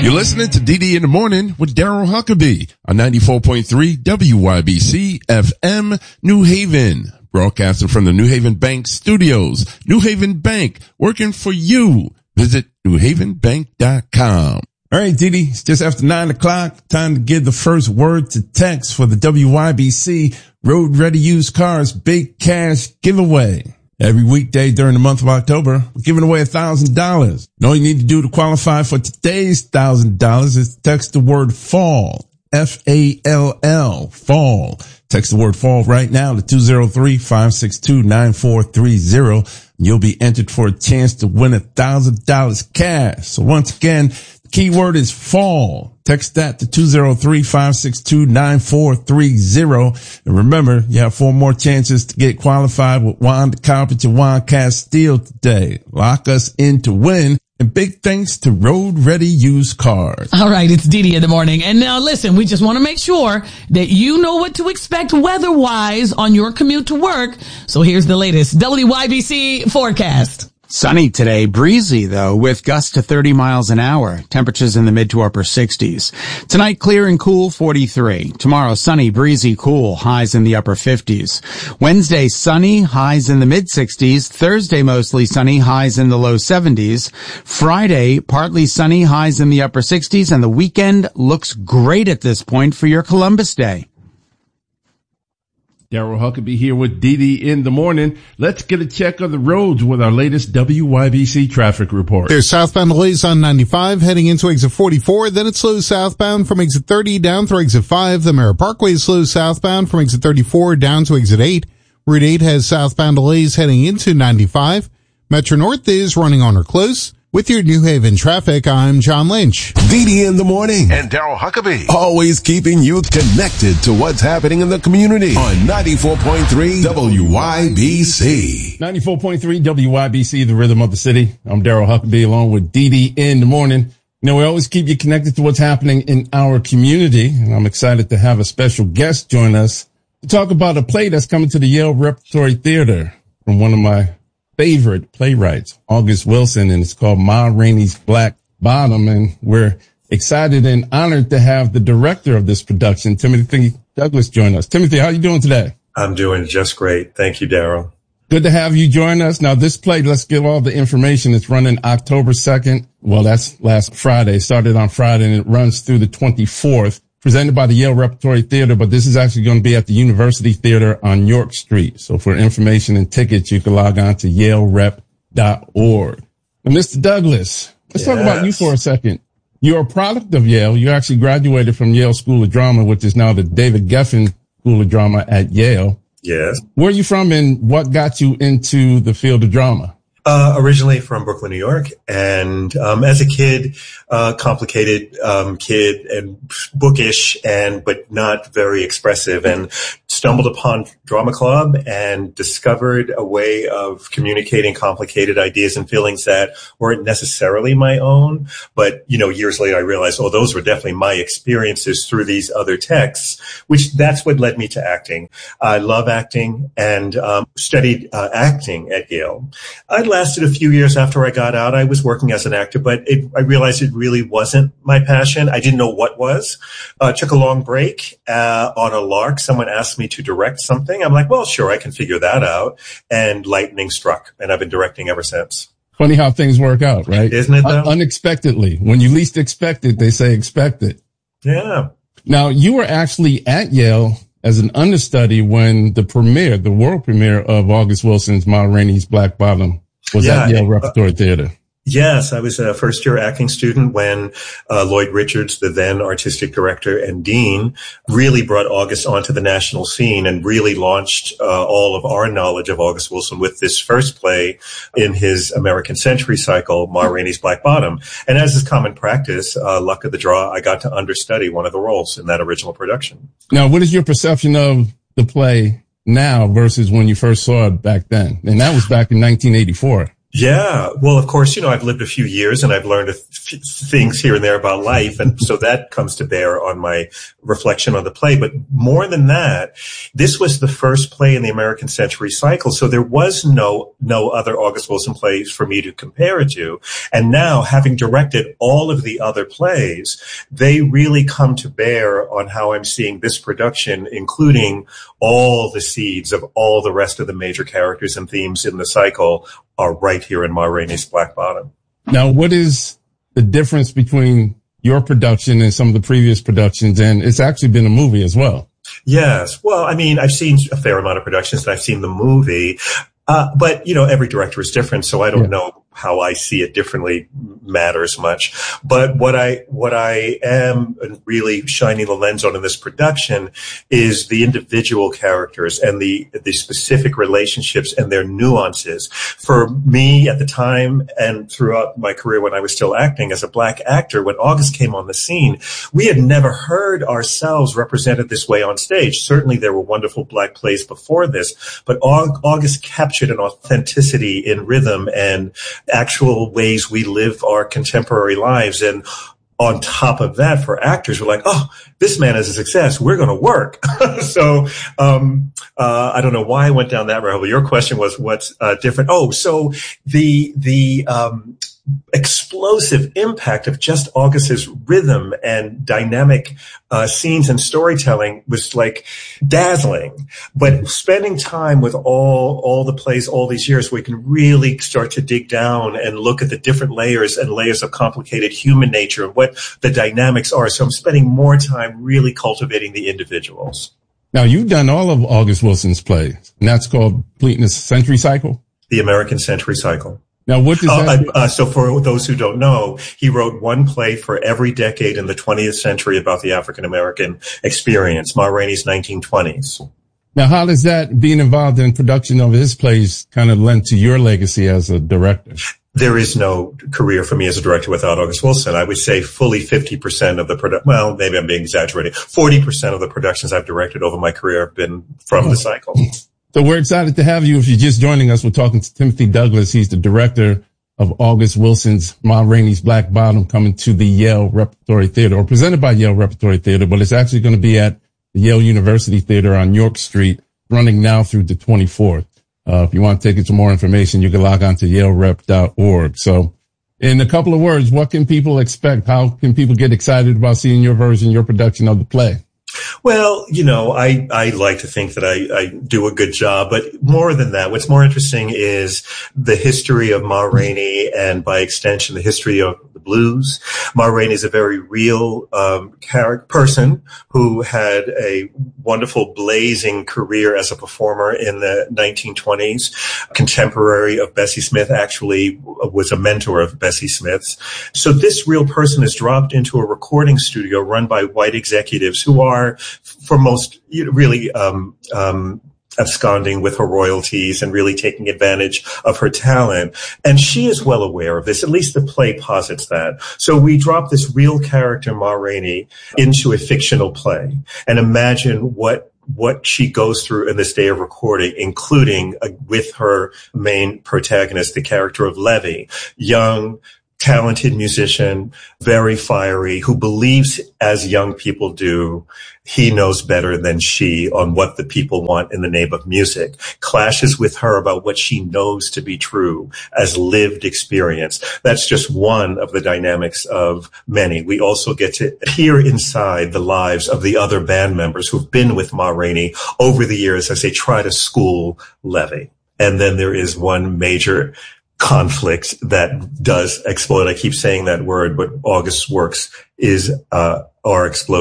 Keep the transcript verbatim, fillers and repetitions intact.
You're listening to D D in the Morning with Daryl Huckabee on ninety-four point three W Y B C F M New Haven. Broadcasting from the New Haven Bank Studios. New Haven Bank, working for you. Visit new haven bank dot com. All right, D D, it's just after nine o'clock. Time to give the first word to text for the W Y B C Road Ready Used Cars Big Cash Giveaway. Every weekday during the month of October, we're giving away a thousand dollars. And all you need to do to qualify for today's thousand dollars is text the word fall. F A L L, fall. Text the word fall right now to two zero three, five six two, nine four three zero. You'll be entered for a chance to win a thousand dollars cash. So once again, the key word is fall. Text that to two zero three, five six two, nine four three zero. And remember, you have four more chances to get qualified with Juan the Carpenter, Juan Castile today. Lock us in to win. And big thanks to Road Ready Used Cars. All right, it's D D in the morning. And now listen, we just want to make sure that you know what to expect weather-wise on your commute to work. So here's the latest W Y B C forecast. Sunny today, breezy though, with gusts to thirty miles an hour. Temperatures in the mid to upper sixties. Tonight, clear and cool, forty-three. Tomorrow, sunny, breezy, cool, highs in the upper fifties. Wednesday, sunny, highs in the mid sixties. Thursday, mostly sunny, highs in the low seventies. Friday, partly sunny, highs in the upper sixties. And the weekend looks great at this point for your Columbus Day. Daryl Huckabee here with D D in the morning. Let's get a check of the roads with our latest W Y B C traffic report. There's southbound delays on ninety-five heading into exit forty-four. Then it slows southbound from exit thirty down through exit five. The Merritt Parkway slows southbound from exit thirty-four down to exit eight. Route eight has southbound delays heading into ninety-five. Metro North is running on or close. With your New Haven traffic, I'm John Lynch. D D in the morning. And Daryl Huckabee. Always keeping you connected to what's happening in the community on ninety-four point three W Y B C. ninety-four point three W Y B C, the rhythm of the city. I'm Daryl Huckabee along with D D in the morning. You know, we always keep you connected to what's happening in our community. And I'm excited to have a special guest join us to talk about a play that's coming to the Yale Repertory Theater from one of my favorite playwrights, August Wilson, and it's called Ma Rainey's Black Bottom. And we're excited and honored to have the director of this production, Timothy Douglas, join us. Timothy, how are you doing today? I'm doing just great. Thank you, Daryl. Good to have you join us. Now, this play, let's give all the information. It's running October second. Well, that's last Friday. It started on Friday and it runs through the twenty-fourth. Presented by the Yale Repertory Theater, but this is actually going to be at the University Theater on York Street. So for information and tickets, you can log on to yale rep dot org. And Mister Douglas, let's yes. talk about you for a second. You're a product of Yale. You actually graduated from Yale School of Drama, which is now the David Geffen School of Drama at Yale. Yes. Where are you from and what got you into the field of drama? Uh, originally from Brooklyn, New York. And, um, as a kid, uh, complicated, um, kid and bookish and, but not very expressive, and stumbled upon drama club and discovered a way of communicating complicated ideas and feelings that weren't necessarily my own. But, you know, years later, I realized, oh, those were definitely my experiences through these other texts, which that's what led me to acting. I love acting and, um, studied, uh, acting at Yale. I lasted a few years after I got out. I was working as an actor, but it, I realized it really wasn't my passion. I didn't know what was. Uh, took a long break, uh, on a lark. Someone asked me to direct something. I'm like, well, sure, I can figure that out. And lightning struck, and I've been directing ever since. Funny how things work out, right? Isn't it, though? Un- unexpectedly. When you least expect it, they say expect it. Yeah. Now, you were actually at Yale as an understudy when the premiere, the world premiere of August Wilson's Ma Rainey's Black Bottom was yeah, at Yale Repertory uh, Theater. Yes, I was a first-year acting student when uh, Lloyd Richards, the then artistic director and dean, really brought August onto the national scene and really launched uh, all of our knowledge of August Wilson with this first play in his American Century cycle, Ma Rainey's Black Bottom. And as is common practice, uh, luck of the draw, I got to understudy one of the roles in that original production. Now, what is your perception of the play now versus when you first saw it back then? And that was back in nineteen eighty-four. Yeah. Well, of course, you know, I've lived a few years and I've learned a few things here and there about life. And so that comes to bear on my reflection on the play. But more than that, this was the first play in the American Century Cycle. So there was no, no other August Wilson plays for me to compare it to. And now, having directed all of the other plays, they really come to bear on how I'm seeing this production, including all the seeds of all the rest of the major characters and themes in the cycle are right here in Ma Rainey's Black Bottom. Now, what is the difference between your production and some of the previous productions? And it's actually been a movie as well. Yes. Well, I mean, I've seen a fair amount of productions and I've seen the movie. Uh, but, you know, every director is different, so I don't yeah. know how I see it differently matters much. But what I, what I am really shining the lens on in this production is the individual characters and the, the specific relationships and their nuances. For me at the time and throughout my career when I was still acting as a black actor, when August came on the scene, we had never heard ourselves represented this way on stage. Certainly there were wonderful black plays before this, but August captured an authenticity in rhythm and actual ways we live our contemporary lives. And on top of that, for actors, we're like, oh, this man is a success. We're going to work. so, um, uh, I don't know why I went down that road. Your question was what's uh, different. Oh, so the, the, um, explosive impact of just August's rhythm and dynamic uh, scenes and storytelling was like dazzling. But spending time with all all the plays all these years, we can really start to dig down and look at the different layers and layers of complicated human nature and what the dynamics are. So I'm spending more time really cultivating the individuals. Now, you've done all of August Wilson's plays, and that's called Completing the Century Cycle? The American Century Cycle. Now, what does that uh, uh, so for those who don't know, he wrote one play for every decade in the twentieth century about the African American experience, Ma Rainey's nineteen twenties. Now, how does that, being involved in production of his plays, kind of lend to your legacy as a director? There is no career for me as a director without August Wilson. I would say fully fifty percent of the produ- well, maybe I'm being exaggerating. forty percent of the productions I've directed over my career have been from oh. the cycle. So we're excited to have you. If you're just joining us, we're talking to Timothy Douglas. He's the director of August Wilson's Ma Rainey's Black Bottom, coming to the Yale Repertory Theater, or presented by Yale Repertory Theater, but it's actually going to be at the Yale University Theater on York Street, running now through the twenty-fourth. Uh, if you want to take it to more information, you can log on to yale rep dot org. So in a couple of words, what can people expect? How can people get excited about seeing your version, your production of the play? Well, you know, I, I like to think that I, I do a good job, but more than that, what's more interesting is the history of Ma Rainey and by extension, the history of the blues. Ma Rainey is a very real, um, character, person who had a wonderful blazing career as a performer in the nineteen twenties. Contemporary of Bessie Smith, actually was a mentor of Bessie Smith's. So this real person is dropped into a recording studio run by white executives who are, for most, really um, um, absconding with her royalties and really taking advantage of her talent. And she is well aware of this. At least the play posits that. So we drop this real character, Ma Rainey, into a fictional play and imagine what what she goes through in this day of recording, including uh, with her main protagonist, the character of Levy, young, talented musician, very fiery, who believes, as young people do, he knows better than she on what the people want in the name of music, clashes with her about what she knows to be true as lived experience. That's just one of the dynamics of many. We also get to peer inside the lives of the other band members who've been with Ma Rainey over the years as they try to school Levy. And then there is one major conflict that does explode. I keep saying that word, but August's works is, uh, are exploding.